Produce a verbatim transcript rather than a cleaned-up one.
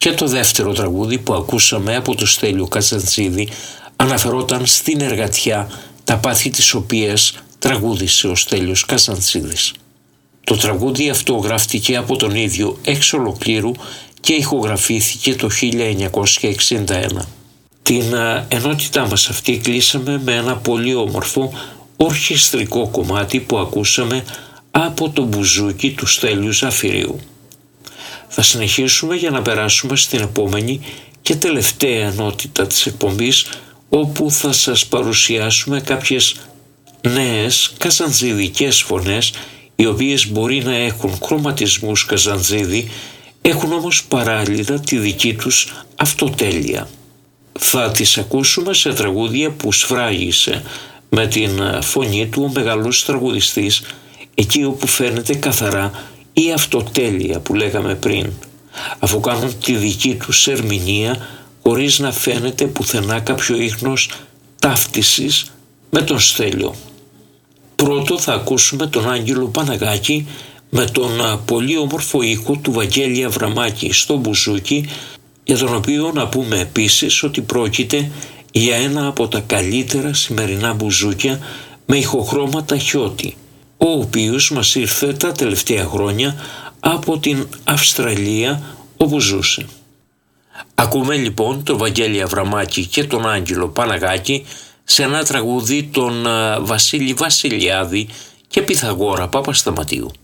Και το δεύτερο τραγούδι που ακούσαμε από το Στέλιο Καζαντζίδη αναφερόταν στην εργατιά, τα πάθη της οποίας τραγούδισε ο Στέλιος Καζαντζίδης. Το τραγούδι αυτό γράφτηκε από τον ίδιο εξ ολοκλήρου και ηχογραφήθηκε το χίλια εννιακόσια εξήντα ένα. Την ενότητά μας αυτή κλείσαμε με ένα πολύ όμορφο ορχιστρικό κομμάτι που ακούσαμε από το μπουζούκι του Στέλιου Ζαφυρίου. Θα συνεχίσουμε για να περάσουμε στην επόμενη και τελευταία ενότητα της εκπομπής, όπου θα σας παρουσιάσουμε κάποιες νέες καζαντζηδικές φωνές, οι οποίες μπορεί να έχουν χρωματισμούς Καζαντζίδη, έχουν όμως παράλληλα τη δική τους αυτοτέλεια. Θα τις ακούσουμε σε τραγούδια που σφράγισε με την φωνή του ο μεγάλος τραγουδιστής, εκεί όπου φαίνεται καθαρά η αυτοτέλεια που λέγαμε πριν, αφού κάνουν τη δική τους ερμηνεία χωρίς να φαίνεται πουθενά κάποιο ίχνος ταύτισης με τον Στέλιο. Πρώτο θα ακούσουμε τον Άγγελο Παναγάκη με τον πολύ όμορφο ήχο του Βαγγέλη Αβραμάκη στο μπουζούκι, για τον οποίο να πούμε επίσης ότι πρόκειται για ένα από τα καλύτερα σημερινά μπουζούκια με ηχοχρώματα χιώτη, ο οποίος μας ήρθε τα τελευταία χρόνια από την Αυστραλία όπου ζούσε. Ακούμε λοιπόν τον Βαγγέλη Αβραμάκη και τον Άγγελο Παναγάκη σε ένα τραγούδι των Βασίλη Βασιλιάδη και Πυθαγόρα Παπασταματίου.